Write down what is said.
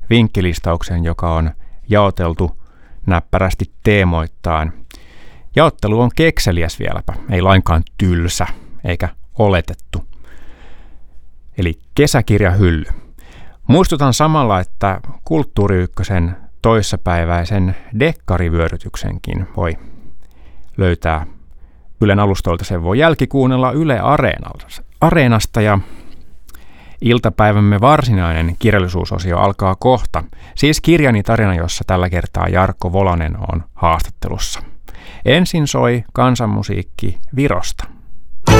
vinkkilistauksen, joka on jaoteltu näppärästi teemoittain. Jaottelu on kekseliäs vieläpä, ei lainkaan tylsä eikä oletettu. Eli kesäkirjahylly. Muistutan samalla, että Kulttuuri Ykkösen toissapäiväisen dekkarivyörytyksenkin voi löytää Ylen alustoilta. Sen voi jälkikuunnella Yle Areenasta ja iltapäivämme varsinainen kirjallisuusosio alkaa kohta. Siis kirjani tarina, jossa tällä kertaa Jarkko Volanen on haastattelussa. Ensin soi kansanmusiikki Virosta.